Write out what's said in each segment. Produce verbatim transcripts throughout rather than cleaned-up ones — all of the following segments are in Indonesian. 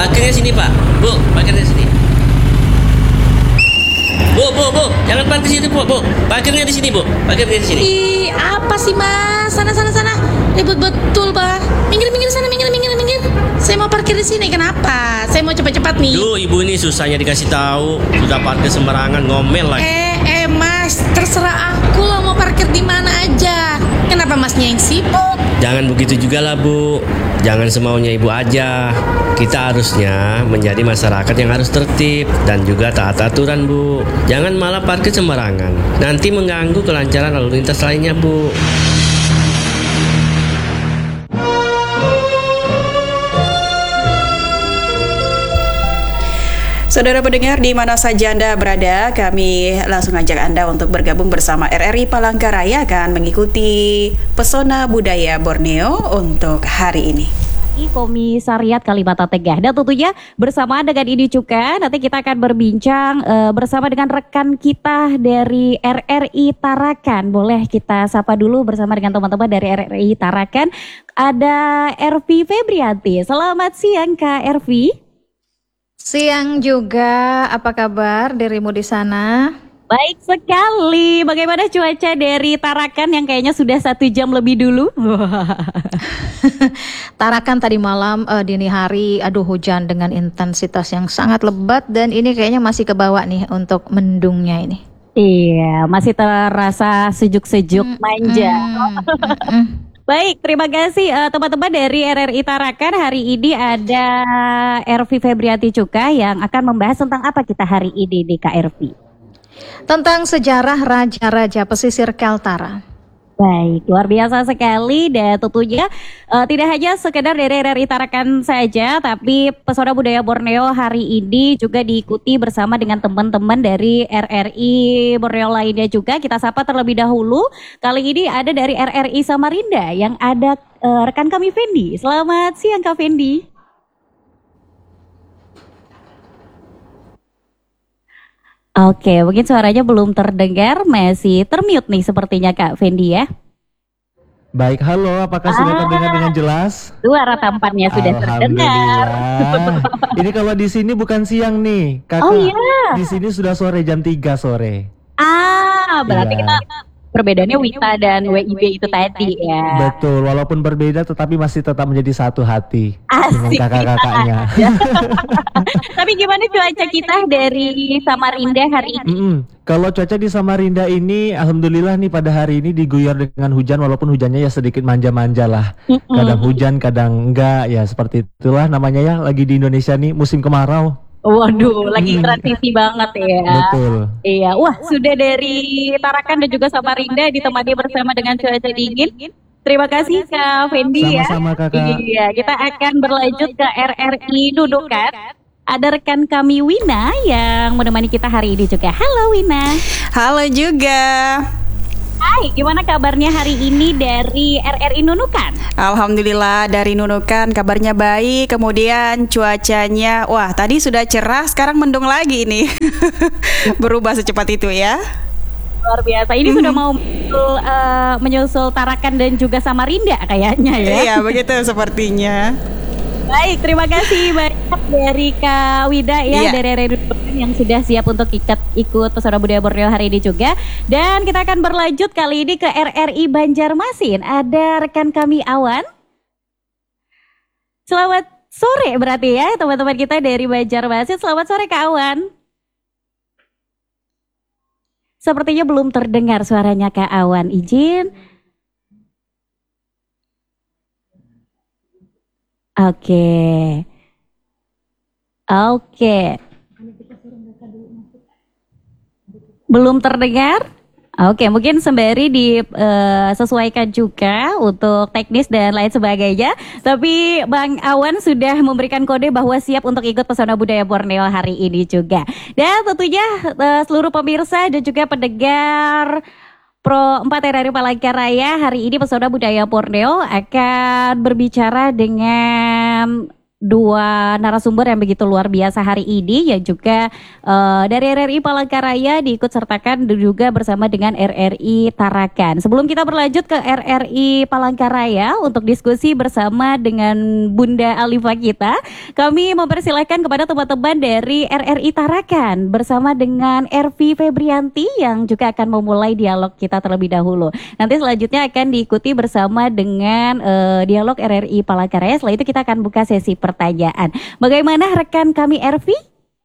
parkirnya sini Pak. Bu, parkirnya sini. Bu, bu, bu, jangan parkir situ bu, bu. Parkirnya di sini bu, parkirnya di sini. Ih, apa sih mas? Sana, sana, sana. Ribut betul pak. Minggir, minggir sana, minggir, minggir, minggir. Saya mau parkir di sini. Kenapa? Saya mau cepat-cepat nih. Duh, ibu ini susahnya dikasih tahu. Sudah parkir sembarangan, ngomel lagi. Eh, eh mas, terserah aku lah mau parkir di mana aja. Kenapa masnya yang sibuk? Jangan begitu juga lah bu. Jangan semaunya ibu aja. Kita harusnya menjadi masyarakat yang harus tertib dan juga taat aturan bu. Jangan malah parkir sembarangan. Nanti mengganggu kelancaran lalu lintas lainnya bu. Saudara pendengar di mana saja Anda berada, kami langsung ajak Anda untuk bergabung bersama R R I Palangkaraya akan mengikuti pesona budaya Borneo untuk hari ini. Komisariat Kalimantan Tengah dan tentunya bersamaan dengan ini juga nanti kita akan berbincang uh, bersama dengan rekan kita dari R R I Tarakan. Boleh kita sapa dulu bersama dengan teman-teman dari R R I Tarakan. Ada Ervi Febrianti. Selamat siang Kak Ervi. Siang juga, apa kabar dirimu di sana? Baik sekali. Bagaimana cuaca dari Tarakan yang kayaknya sudah satu jam lebih dulu? Tarakan tadi malam uh, dini hari, aduh hujan dengan intensitas yang sangat lebat dan ini kayaknya masih kebawa nih untuk mendungnya ini. Iya, masih terasa sejuk-sejuk mm, manja. Mm, mm, mm. Baik, terima kasih uh, teman-teman dari R R I Tarakan. Hari ini ada Ervi Febrianti juga yang akan membahas tentang apa kita hari ini di K R V. Tentang sejarah raja-raja pesisir Kaltara. Baik, luar biasa sekali dan tentunya uh, tidak hanya sekedar dari R R I Tarakan saja, tapi pesona budaya Borneo hari ini juga diikuti bersama dengan teman-teman dari R R I Borneo lainnya juga. Kita sapa terlebih dahulu. Kali ini ada dari R R I Samarinda yang ada uh, rekan kami Fendi. Selamat siang Kak Fendi. Oke, mungkin suaranya belum terdengar, masih termute nih sepertinya Kak Fendi ya. Baik, halo, apakah ah, sudah terdengar dengan jelas? Suara tampannya sudah terdengar. Ini kalau di sini bukan siang nih, Kakak. Oh iya. Di sini sudah sore, jam tiga sore. Ah, berarti iya. Kita perbedaannya Wita dan W I B itu tadi ya. Betul, walaupun berbeda tetapi masih tetap menjadi satu hati. Asik. Dengan kakak-kakaknya. Tapi gimana cuaca kita dari Samarinda hari ini? Mm-mm. Kalau cuaca di Samarinda ini, alhamdulillah nih pada hari ini diguyur dengan hujan, walaupun hujannya ya sedikit manja-manja lah. Mm-mm. Kadang hujan, kadang enggak, ya seperti itulah namanya ya, lagi di Indonesia nih musim kemarau. Waduh, lagi transisi banget ya. Betul. Iya, wah sudah dari Tarakan dan juga Samarinda ditemani bersama dengan cuaca dingin. Terima kasih Kak Fendi ya. Sama-sama Kakak. Iya, kita akan berlanjut ke R R I Nunukan. Ada rekan kami Wina yang menemani kita hari ini juga. Halo Wina. Halo juga. Hai, gimana kabarnya hari ini dari R R I Nunukan? Alhamdulillah dari Nunukan kabarnya baik. Kemudian cuacanya, wah tadi sudah cerah, sekarang mendung lagi ini. Berubah secepat itu ya. Luar biasa. Ini hmm. sudah mau menyusul, uh, menyusul Tarakan dan juga Samarinda kayaknya ya. Iya begitu sepertinya. Baik, terima kasih banyak dari Kak Wida ya, iya. dari R R I yang sudah siap untuk ikut ikut pesona budaya Borneo hari ini juga. Dan kita akan berlanjut kali ini ke R R I Banjarmasin. Ada rekan kami Awan. Selamat sore berarti ya teman-teman kita dari Banjarmasin. Selamat sore Kak Awan. Sepertinya belum terdengar suaranya Kak Awan. Izin. Oke, oke, belum terdengar? Oke, mungkin sembari disesuaikan uh, juga untuk teknis dan lain sebagainya. Tapi Bang Awan sudah memberikan kode bahwa siap untuk ikut pesona budaya Borneo hari ini juga. Dan tentunya uh, seluruh pemirsa dan juga pendengar Pro empat R R I Palangkaraya hari ini pesona budaya Borneo akan berbicara dengan dua narasumber yang begitu luar biasa hari ini, yang juga uh, dari R R I Palangkaraya diikut sertakan juga bersama dengan R R I Tarakan. Sebelum kita berlanjut ke R R I Palangkaraya untuk diskusi bersama dengan Bunda Alifa kita, kami mempersilahkan kepada teman-teman dari R R I Tarakan bersama dengan R V Febrianti yang juga akan memulai dialog kita terlebih dahulu. Nanti selanjutnya akan diikuti bersama dengan uh, dialog R R I Palangkaraya. Setelah itu kita akan buka sesi pertanyaan. Bagaimana rekan kami R V?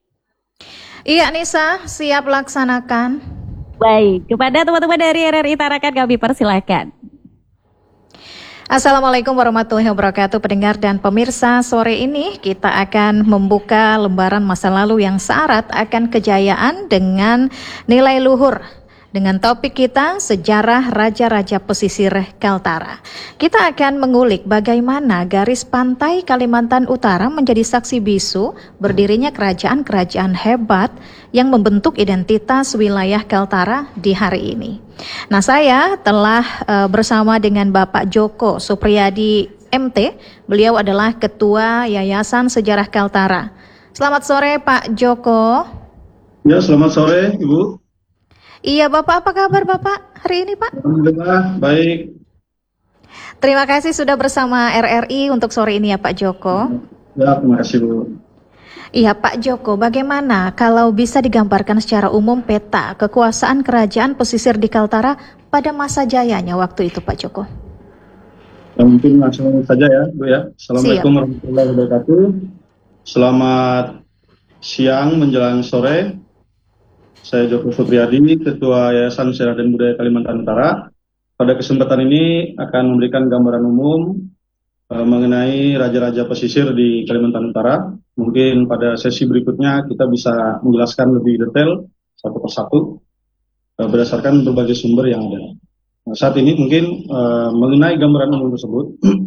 Iya Nisa, siap laksanakan. Baik, kepada teman-teman dari R R I Tarakan kami persilahkan. Assalamualaikum warahmatullahi wabarakatuh, pendengar dan pemirsa. Sore ini kita akan membuka lembaran masa lalu yang syarat akan kejayaan dengan nilai luhur. Dengan topik kita, sejarah Raja-Raja Pesisir Kaltara. Kita akan mengulik bagaimana garis pantai Kalimantan Utara menjadi saksi bisu berdirinya kerajaan-kerajaan hebat yang membentuk identitas wilayah Kaltara di hari ini. Nah, saya telah uh, bersama dengan Bapak Joko Supriyadi M T. Beliau adalah Ketua Yayasan Sejarah Kaltara. Selamat sore Pak Joko. Ya, selamat sore Ibu. Iya Bapak, apa kabar Bapak hari ini Pak? Alhamdulillah, baik. Terima kasih sudah bersama R R I untuk sore ini ya Pak Joko. Ya, terima kasih Bu. Iya Pak Joko, bagaimana kalau bisa digambarkan secara umum peta kekuasaan kerajaan pesisir di Kaltara pada masa jayanya waktu itu Pak Joko? Ya, mungkin langsung saja ya Bu ya. Assalamualaikum Siap. warahmatullahi wabarakatuh. Selamat siang menjelang sore. Saya Joko Supriyadi, Ketua Yayasan Sejarah dan Budaya Kalimantan Utara. Pada kesempatan ini akan memberikan gambaran umum uh, mengenai raja-raja pesisir di Kalimantan Utara. Mungkin pada sesi berikutnya kita bisa menjelaskan lebih detail satu persatu uh, berdasarkan berbagai sumber yang ada. Nah, saat ini mungkin uh, mengenai gambaran umum tersebut,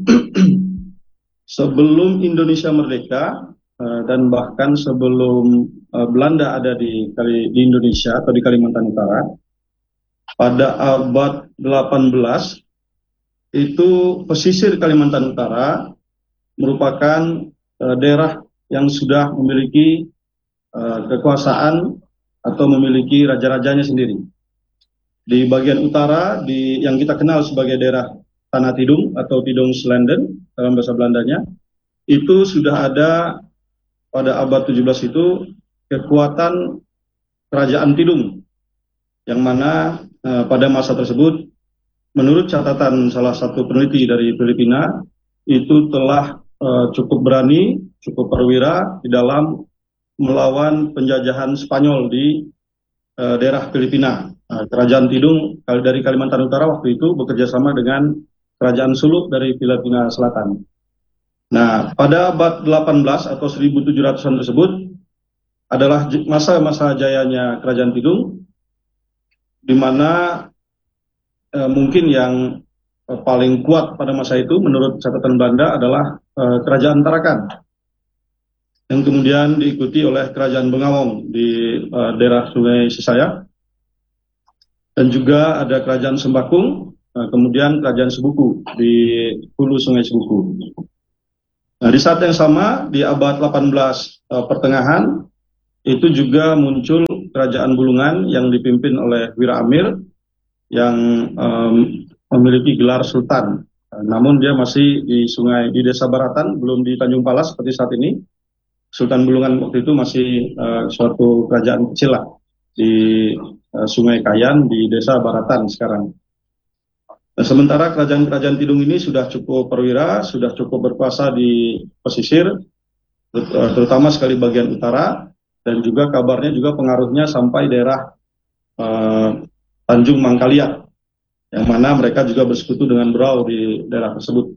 sebelum Indonesia merdeka uh, dan bahkan sebelum uh, Belanda ada di, di Indonesia atau di Kalimantan Utara, pada abad delapan belas itu pesisir Kalimantan Utara merupakan uh, daerah yang sudah memiliki uh, kekuasaan atau memiliki raja-rajanya sendiri. Di bagian utara, di yang kita kenal sebagai daerah Tanah Tidung atau Tidung Slenden dalam bahasa Belandanya, itu sudah ada pada abad tujuh belas itu kekuatan kerajaan Tidung, yang mana eh, pada masa tersebut, menurut catatan salah satu peneliti dari Filipina, itu telah eh, cukup berani, cukup perwira di dalam melawan penjajahan Spanyol di eh, daerah Filipina. Nah, kerajaan Tidung dari Kalimantan Utara waktu itu bekerja sama dengan kerajaan Suluk dari Filipina Selatan. Nah, pada abad delapan belas atau seribu tujuh ratusan tersebut adalah masa-masa jayanya kerajaan Tidung, di mana eh, mungkin yang eh, paling kuat pada masa itu menurut catatan Belanda adalah eh, kerajaan Tarakan, yang kemudian diikuti oleh kerajaan Bengawong di eh, daerah Sungai Sisaya, dan juga ada kerajaan Sembakung, eh, kemudian kerajaan Sebuku di hulu Sungai Sebuku. Nah, di saat yang sama di abad delapan belas eh, pertengahan itu juga muncul kerajaan Bulungan yang dipimpin oleh Wira Amir yang um, memiliki gelar Sultan. Uh, namun dia masih di sungai di Desa Baratan, belum di Tanjung Palas seperti saat ini. Sultan Bulungan waktu itu masih uh, suatu kerajaan kecil lah di uh, Sungai Kayan di Desa Baratan sekarang. Nah, sementara kerajaan-kerajaan Tidung ini sudah cukup perwira, sudah cukup berkuasa di pesisir, terutama sekali bagian utara. Dan juga kabarnya juga pengaruhnya sampai daerah uh, Tanjung Mangkaliat, yang mana mereka juga bersekutu dengan Berau di daerah tersebut.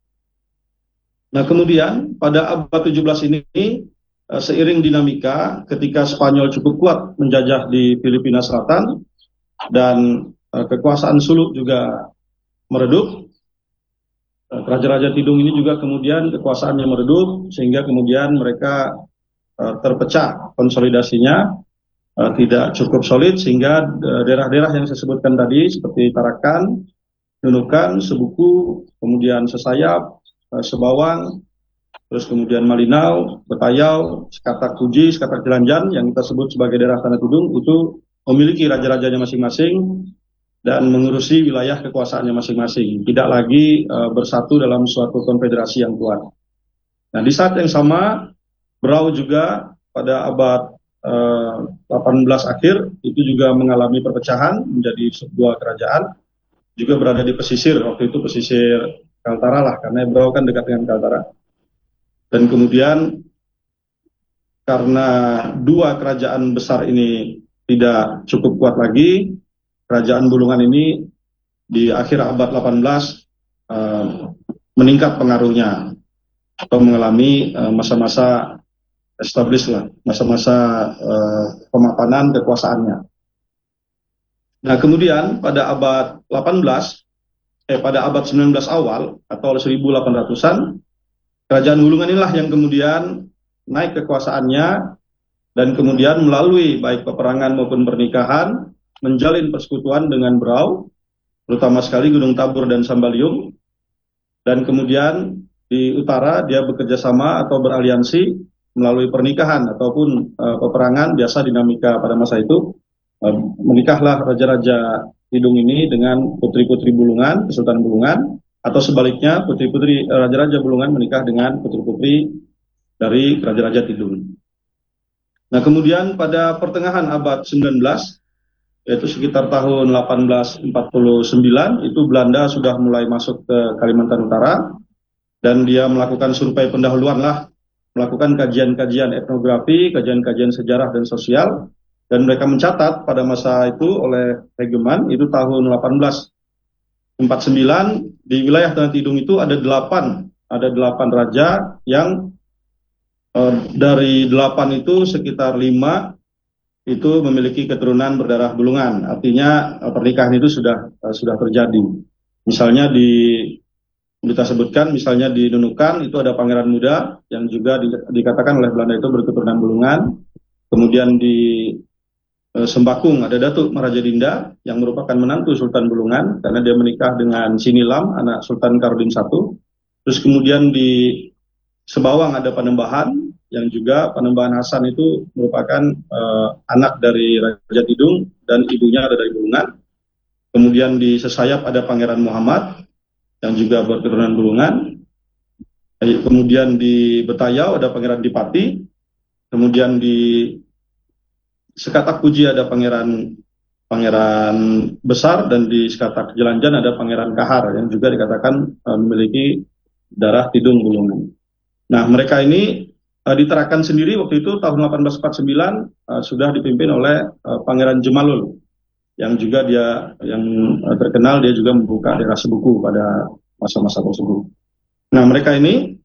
Nah, kemudian pada abad tujuh belas ini, uh, seiring dinamika ketika Spanyol cukup kuat menjajah di Filipina Selatan, dan uh, kekuasaan Suluk juga meredup, uh, Raja-Raja Tidung ini juga kemudian kekuasaannya meredup, sehingga kemudian mereka terpecah konsolidasinya, uh, tidak cukup solid, sehingga daerah-daerah yang saya sebutkan tadi seperti Tarakan, Nunukan, Sebuku, kemudian Sesayap, uh, Sebawang, terus kemudian Malinau, Betayau, Sekatak Puji, Sekatak Jelanjan yang kita sebut sebagai daerah Tanah Tidung itu memiliki raja-rajanya masing-masing dan mengurusi wilayah kekuasaannya masing-masing, tidak lagi uh, bersatu dalam suatu konfederasi yang kuat. Nah, di saat yang sama, Berau juga pada abad uh, delapan belas akhir itu juga mengalami perpecahan menjadi sebuah kerajaan, juga berada di pesisir, waktu itu pesisir Kaltara lah, karena Berau kan dekat dengan Kaltara. Dan kemudian karena dua kerajaan besar ini tidak cukup kuat lagi, Kerajaan Bulungan ini di akhir abad delapan belas uh, meningkat pengaruhnya atau mengalami uh, masa-masa established lah, masa-masa uh, pemapanan kekuasaannya. Nah, kemudian pada abad delapan belas, eh pada abad sembilan belas awal atau seribu delapan ratusan, Kerajaan Bulungan inilah yang kemudian naik kekuasaannya dan kemudian melalui baik peperangan maupun pernikahan menjalin persekutuan dengan Berau, terutama sekali Gunung Tabur dan Sambaliung, dan kemudian di utara dia bekerja sama atau beraliansi melalui pernikahan ataupun uh, peperangan, biasa dinamika pada masa itu, uh, menikahlah raja-raja Tidung ini dengan putri-putri Bulungan, Kesultanan Bulungan, atau sebaliknya putri-putri uh, raja-raja Bulungan menikah dengan putri-putri dari raja-raja Tidung. Nah, kemudian pada pertengahan abad sembilan belas, yaitu sekitar tahun delapan belas empat puluh sembilan, itu Belanda sudah mulai masuk ke Kalimantan Utara dan dia melakukan survei pendahuluan lah, melakukan kajian-kajian etnografi, kajian-kajian sejarah dan sosial, dan mereka mencatat pada masa itu oleh hegeman itu tahun delapan belas empat puluh sembilan di wilayah Tanah Tidung itu ada delapan ada delapan raja yang eh, dari delapan itu sekitar lima itu memiliki keturunan berdarah Bulungan, artinya pernikahan itu sudah uh, sudah terjadi. Misalnya di kita sebutkan, misalnya di Nunukan itu ada Pangeran Muda yang juga di, dikatakan oleh Belanda itu berketurunan Bulungan. Kemudian di uh, Sembakung ada Datuk Maharaja Dinda yang merupakan menantu Sultan Bulungan karena dia menikah dengan Sinilam, anak Sultan Karudin satu. Terus kemudian di Sebawang ada Panembahan yang juga Panembahan Hasan itu merupakan uh, anak dari Raja Tidung dan ibunya ada dari Bulungan. Kemudian di Sesayap ada Pangeran Muhammad yang juga berketurunan Bulungan. Kemudian di Betayau ada Pangeran Dipati. Kemudian di Sekatak Puji ada Pangeran Pangeran Besar, dan di Sekatak Jelanjan ada Pangeran Kahar yang juga dikatakan uh, memiliki darah Tidung Bulungan. Nah, mereka ini uh, diterakan sendiri waktu itu tahun delapan belas empat puluh sembilan uh, sudah dipimpin oleh uh, Pangeran Jemalul yang juga dia yang uh, terkenal, dia juga membuka daerah Sebuku pada masa-masa tersebut. Nah, mereka ini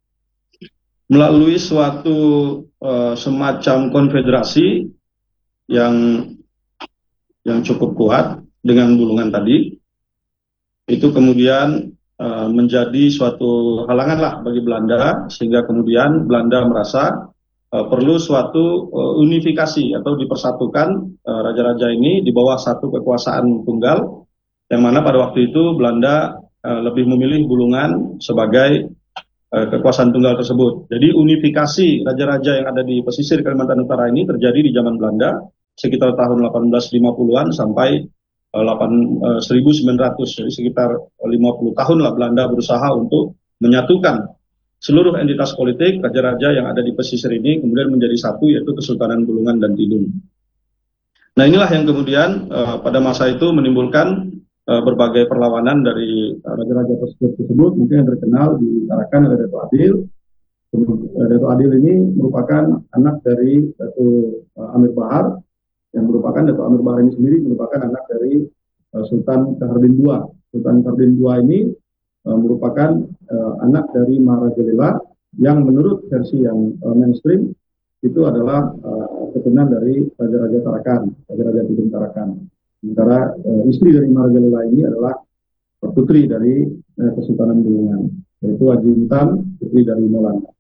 melalui suatu uh, semacam konfederasi yang yang cukup kuat dengan Bulungan tadi, itu kemudian uh, menjadi suatu halangan lah bagi Belanda, sehingga kemudian Belanda merasa uh, perlu suatu uh, unifikasi atau dipersatukan uh, raja-raja ini di bawah satu kekuasaan tunggal, yang mana pada waktu itu Belanda uh, lebih memilih Bulungan sebagai uh, kekuasaan tunggal tersebut. Jadi unifikasi raja-raja yang ada di pesisir Kalimantan Utara ini terjadi di zaman Belanda sekitar tahun delapan belas lima puluhan sampai uh, seribu sembilan ratus, jadi sekitar lima puluh tahun lah Belanda berusaha untuk menyatukan seluruh entitas politik raja-raja yang ada di pesisir ini kemudian menjadi satu, yaitu Kesultanan Bulungan dan Tidung. Nah, inilah yang kemudian uh, pada masa itu menimbulkan uh, berbagai perlawanan dari uh, raja-raja tersebut, tersebut mungkin yang terkenal ditarakan oleh Datuk Adil. Datuk Adil ini merupakan anak dari Datuk uh, Amir Bahar, yang merupakan Datuk Amir Bahar ini sendiri merupakan anak dari uh, Sultan Kahardin kedua. Sultan Kahardin kedua ini uh, merupakan uh, anak dari Maharaja Lela yang menurut versi yang uh, mainstream itu adalah uh, keturunan dari Raja-Raja Tarakan, Raja-Raja Tidung Tarakan. Sementara uh, istri dari Maharaja Lela ini adalah uh, putri dari uh, Kesultanan Bulungan, yaitu Haji Intan, putri dari Molana.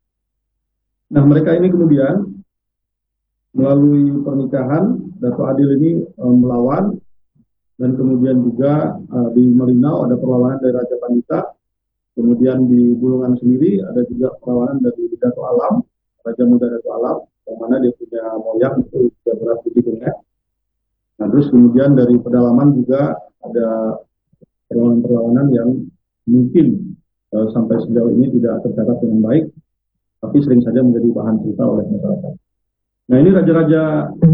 Nah, mereka ini kemudian melalui pernikahan, Datuk Adil ini e, melawan, dan kemudian juga e, di Malinau ada perlawanan dari Raja Pandita, Kemudian di Bulungan sendiri ada juga perlawanan dari Dato Alam, Raja Muda Dato Alam, yang mana dia punya moyang itu juga berat di dunia. Nah, terus kemudian dari pedalaman juga ada perlawanan-perlawanan yang mungkin uh, sampai sejauh ini tidak tercatat dengan baik, tapi sering saja menjadi bahan cerita oleh masyarakat. Nah, ini raja-raja